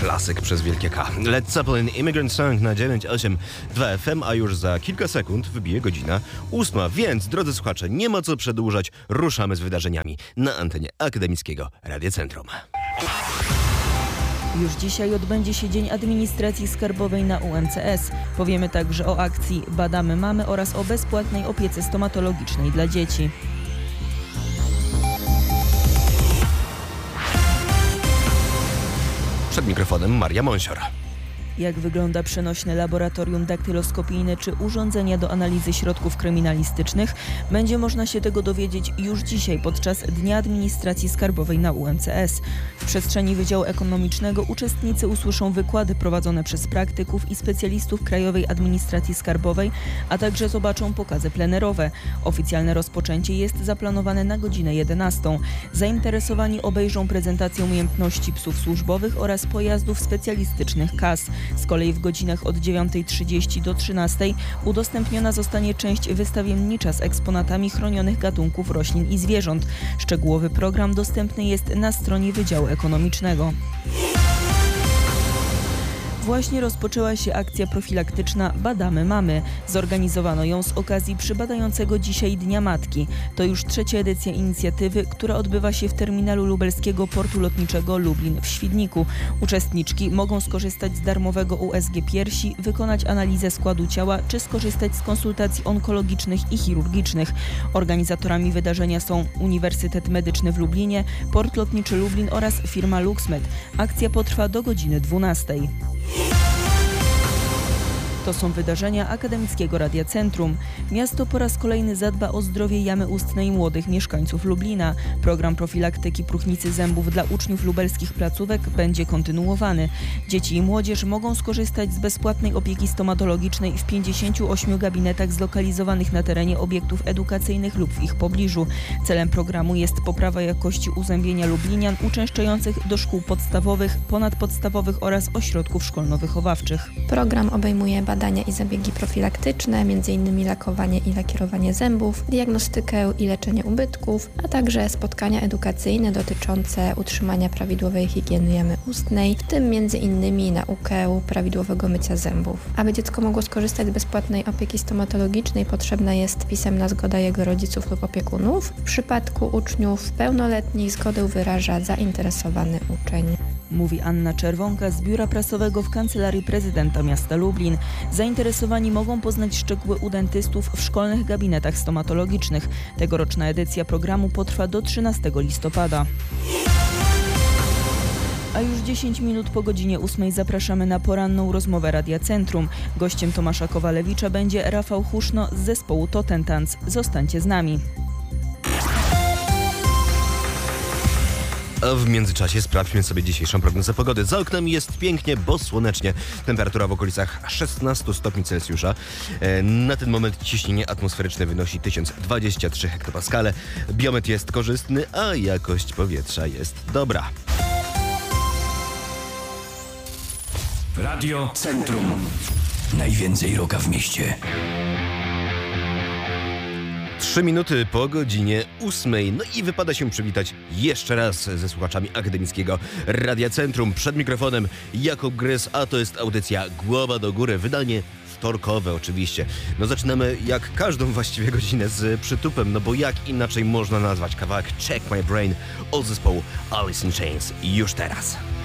Klasyk przez wielkie K. Led Zeppelin, Immigrant Song na 9,8 2 FM, a już za kilka sekund wybije godzina 8. Więc, drodzy słuchacze, nie ma co przedłużać. Ruszamy z wydarzeniami na antenie Akademickiego Radia Centrum. Już dzisiaj odbędzie się Dzień Administracji Skarbowej na UMCS. Powiemy także o akcji Badamy Mamy oraz o bezpłatnej opiece stomatologicznej dla dzieci. Przed mikrofonem Maria Monsior. Jak wygląda przenośne laboratorium daktyloskopijne czy urządzenia do analizy środków kryminalistycznych, będzie można się tego dowiedzieć już dzisiaj podczas Dnia Administracji Skarbowej na UMCS. W przestrzeni Wydziału Ekonomicznego uczestnicy usłyszą wykłady prowadzone przez praktyków i specjalistów Krajowej Administracji Skarbowej, a także zobaczą pokazy plenerowe. Oficjalne rozpoczęcie jest zaplanowane na godzinę 11. Zainteresowani obejrzą prezentację umiejętności psów służbowych oraz pojazdów specjalistycznych KAS. Z kolei w godzinach od 9:30 do 13:00 udostępniona zostanie część wystawiennicza z eksponatami chronionych gatunków roślin i zwierząt. Szczegółowy program dostępny jest na stronie Wydziału Ekonomicznego. Właśnie rozpoczęła się akcja profilaktyczna Badamy Mamy. Zorganizowano ją z okazji przybadającego dzisiaj Dnia Matki. To już trzecia edycja inicjatywy, która odbywa się w terminalu lubelskiego portu lotniczego Lublin w Świdniku. Uczestniczki mogą skorzystać z darmowego USG piersi, wykonać analizę składu ciała czy skorzystać z konsultacji onkologicznych i chirurgicznych. Organizatorami wydarzenia są Uniwersytet Medyczny w Lublinie, Port Lotniczy Lublin oraz firma LuxMed. Akcja potrwa do godziny 12:00. To są wydarzenia Akademickiego Radia Centrum. Miasto po raz kolejny zadba o zdrowie jamy ustnej młodych mieszkańców Lublina. Program profilaktyki próchnicy zębów dla uczniów lubelskich placówek będzie kontynuowany. Dzieci i młodzież mogą skorzystać z bezpłatnej opieki stomatologicznej w 58 gabinetach zlokalizowanych na terenie obiektów edukacyjnych lub w ich pobliżu. Celem programu jest poprawa jakości uzębienia lublinian uczęszczających do szkół podstawowych, ponadpodstawowych oraz ośrodków szkolno-wychowawczych. Program obejmuje badania i zabiegi profilaktyczne, m.in. lakowanie i lakierowanie zębów, diagnostykę i leczenie ubytków, a także spotkania edukacyjne dotyczące utrzymania prawidłowej higieny jamy ustnej, w tym m.in. naukę prawidłowego mycia zębów. Aby dziecko mogło skorzystać z bezpłatnej opieki stomatologicznej, potrzebna jest pisemna zgoda jego rodziców lub opiekunów. W przypadku uczniów pełnoletnich zgodę wyraża zainteresowany uczeń. Mówi Anna Czerwonka z Biura Prasowego w Kancelarii Prezydenta Miasta Lublin. Zainteresowani mogą poznać szczegóły u dentystów w szkolnych gabinetach stomatologicznych. Tegoroczna edycja programu potrwa do 13 listopada. A już 10 minut po godzinie 8 zapraszamy na poranną rozmowę Radia Centrum. Gościem Tomasza Kowalewicza będzie Rafał Huszno z zespołu Totentanz. Zostańcie z nami. A w międzyczasie sprawdźmy sobie dzisiejszą prognozę pogody. Za oknem jest pięknie, bo słonecznie. Temperatura w okolicach 16 stopni Celsjusza. Na ten moment ciśnienie atmosferyczne wynosi 1023 hektopaskale. Biometr jest korzystny, a jakość powietrza jest dobra. Radio Centrum. Najwięcej rocka w mieście. 3 minuty po godzinie 8. No i wypada się przywitać jeszcze raz ze słuchaczami Akademickiego Radia Centrum. Przed mikrofonem Jakub Gryz, a to jest audycja Głowa do Góry. Wydanie wtorkowe oczywiście. No zaczynamy jak każdą właściwie godzinę z przytupem, no bo jak inaczej można nazwać kawałek Check My Brain od zespołu Alice in Chains już teraz.